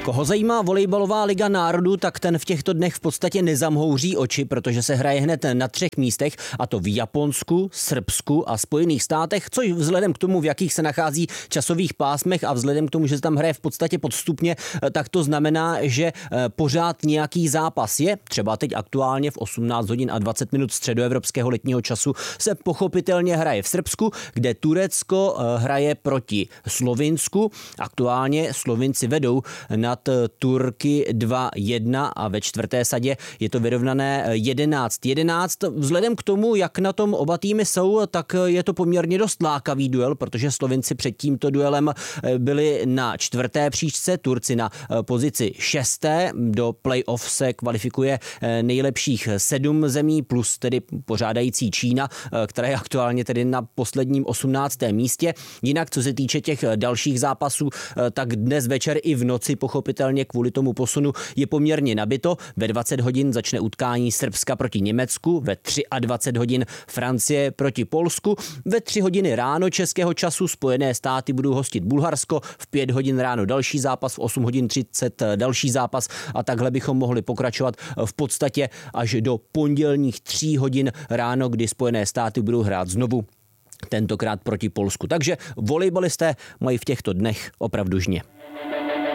Koho zajímá volejbalová liga národů, tak ten v těchto dnech v podstatě nezamhouří oči, protože se hraje hned na 3 místech, a to v Japonsku, Srbsku a Spojených státech, což vzhledem k tomu, v jakých se nachází časových pásmech a vzhledem k tomu, že se tam hraje v podstatě podstupně, tak to znamená, že pořád nějaký zápas je. Třeba teď aktuálně v 18 hodin a 20 minut středoevropského letního času se pochopitelně hraje v Srbsku, kde Turecko hraje proti Slovinsku. Aktuálně Slovinci vedou nad Turky 2-1 a ve čtvrté sadě je to vyrovnané 11-11. Vzhledem k tomu, jak na tom oba týmy jsou, tak je to poměrně dost lákavý duel, protože Slovinci před tímto duelem byli na 4. příčce, Turci na pozici 6. Do playoff se kvalifikuje nejlepších 7 zemí plus tedy pořádající Čína, která je aktuálně tedy na posledním 18. místě. Jinak, co se týče těch dalších zápasů, tak dnes večer i v noci pochopitelně kvůli tomu posunu je poměrně nabito. Ve 20 hodin začne utkání Srbska proti Německu, ve 23 hodin Francie proti Polsku, ve 3 hodiny ráno českého času Spojené státy budou hostit Bulharsko, v 5 hodin ráno další zápas, v 8 hodin 30 další zápas a takhle bychom mohli pokračovat v podstatě až do pondělních 3 hodin ráno, kdy Spojené státy budou hrát znovu, tentokrát proti Polsku. Takže volejbalisté mají v těchto dnech opravdu žně.